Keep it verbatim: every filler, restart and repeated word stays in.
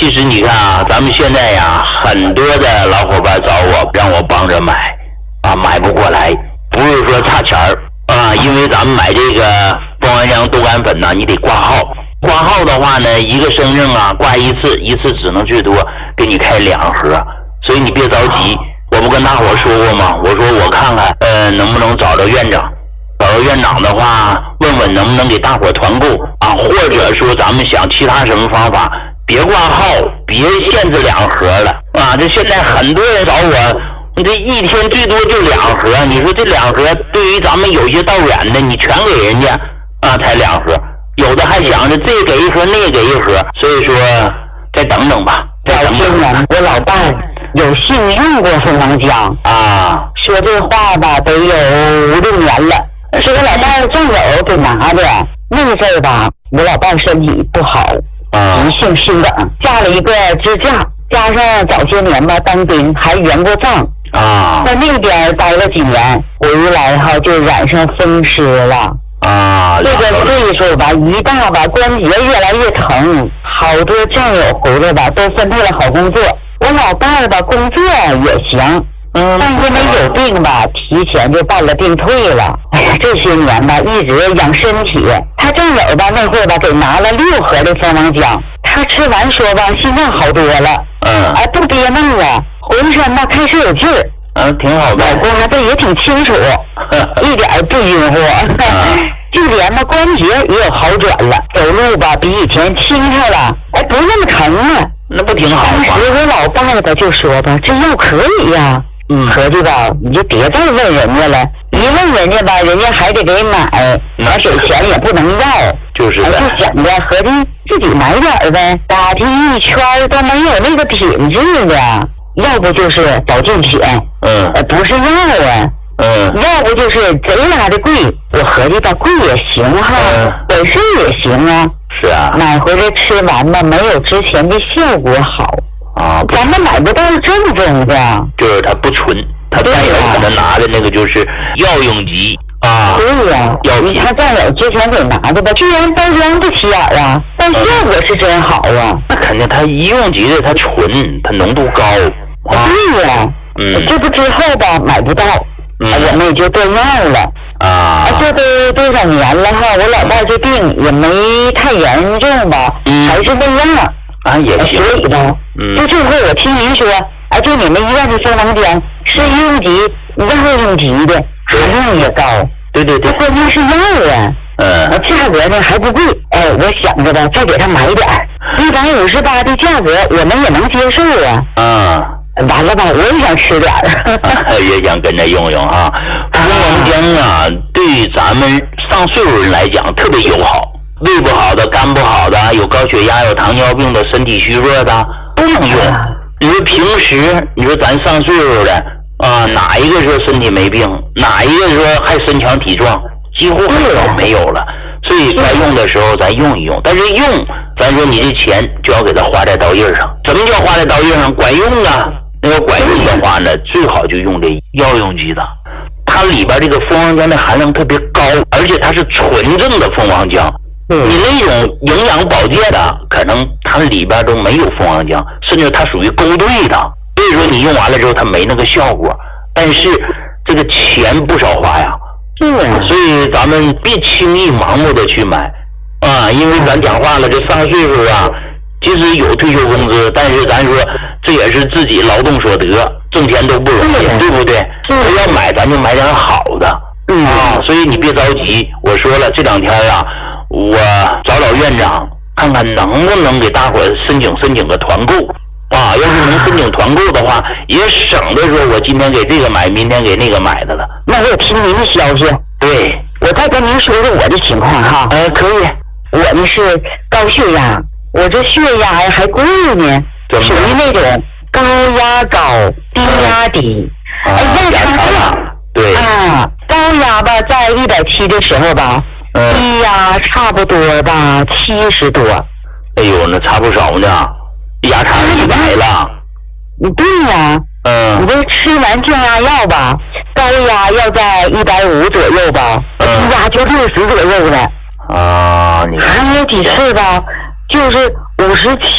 其实你看啊，咱们现在呀，很多的老伙伴找我，让我帮着买，啊，买不过来，不是说差钱儿啊，因为咱们买这个蜂王浆豆苷粉呢，你得挂号，挂号的话呢，一个身证啊挂一次，一次只能最多给你开两盒，所以你别着急。我不跟大伙说过吗？我说我看看，呃，能不能找着院长。找到院长的话，问问能不能给大伙团购啊，或者说咱们想其他什么方法，别挂号，别限制两盒了啊！这现在很多人找我，你这一天最多就两盒，你说这两盒对于咱们有些道远的，你全给人家啊，才两盒，有的还想着这给一盒，那给一盒，所以说再等等吧。 再等等。我老伴有幸用过蜂王浆啊， 说这话吧，得有五六年了。是我老伴正友给拿的，那个阵儿吧，我老伴身体不好， 啊， 急性心梗，架了一个支架，加上早些年吧当兵还圆过仗啊， 在那边待了几年，回来哈就染上风湿了啊， 这个岁数吧一大吧关节越来越疼，好多战友回来吧都分配了好工作，我老伴儿吧工作也行。嗯，但因为有病吧，提前就办了病退了。哎呀，这些年吧，一直养身体。他正友吧那会儿吧，给拿了六盒的蜂王浆。他吃完说吧，心脏好多了。 嗯， 哎，不憋闷了，浑身吧开始有劲儿。 嗯，挺好的。 脑瓜子也挺清楚，一点儿不晕乎。就连吧关节也有好转了，走路吧比以前轻巧了，哎，不那么疼了。 那不挺好吗？ 当时我老伴儿吧就说吧，这药可以呀。嗯，合计吧，你就别再问人家了，一问人家吧，人家还得给买，那给钱也不能要， 就是的。 就想着合计自己买点儿呗，打听一圈都没有那个品质的，要不就是保健品， 嗯， 呃，不是药啊， 嗯， 要不就是贼拉的贵，我合计吧，贵也行哈， 嗯， 本身也行啊， 是啊， 买回来吃完吧，没有之前的效果好。 啊， 咱们买不到正宗的， 就是它不纯，它再有可能拿的那个就是药用级啊。 对呀， 药你看战友之前给拿的吧，居然包装不起眼啊，但效果是真好啊。 那肯定，它医用级的它纯，它浓度高。啊， 对呀， 嗯， 这不之后吧买不到，嗯，我们也就断药了。啊，这都多少年了哈，我老伴这病也没太严重吧，嗯，还是那样。 啊，也行。 所以吧，嗯，就这回我听您说，啊，就你们医院的蜂王浆是医用级、药用级的，含量也高。 对对对， 关键是药啊，嗯，价格呢还不贵。哎，我想着吧，再给他买点儿，一百五十八的价格，我们也能接受啊。 啊， 完了吧，我也想吃点儿， 也想跟着用用啊。蜂王浆啊，对于咱们上岁数人来讲特别友好。胃不好的、肝不好的、有高血压、有糖尿病的、身体虚弱的都能用。你说平时，你说咱上岁数的啊，哪一个说身体没病，哪一个说还身强体壮，几乎很少没有了。所以该用的时候咱用一用，但是用，咱说你这钱就要给它花在刀刃上。什么叫花在刀刃上？管用啊！那个管用的话呢，最好就用这药用级的，它里边这个蜂王浆的含量特别高，而且它是纯正的蜂王浆。你那种营养保健的，可能它里边都没有蜂王浆，甚至它属于勾兑的，所以说你用完了之后它没那个效果，但是这个钱不少花呀。 对， 所以咱们别轻易盲目的去买啊，因为咱讲话了，这上岁数啊，即使有退休工资，但是咱说这也是自己劳动所得，挣钱都不容易，对不对？要买咱就买点好的啊，所以你别着急。我说了，这两天啊。我找找院长，看看能不能给大伙申请申请个团购啊！要是能申请团购的话，也省得说我今天给这个买，明天给那个买的了。 那我也听您的消息。 对， 我再跟您说说我的情况哈。 呃，可以。 我呢是高血压，我这血压呀还贵呢，属于那种高压高、低压低。 哎，压差大。对。 啊，高压吧，在一百七的时候吧。低压差不多吧，七十多。 哎呦，那差不少呢，压差一百了。 对呀，嗯，你这吃完降压药吧，高压要在一百五左右吧，低压就六十左右了。 啊，你还有几次吧，就是五十七。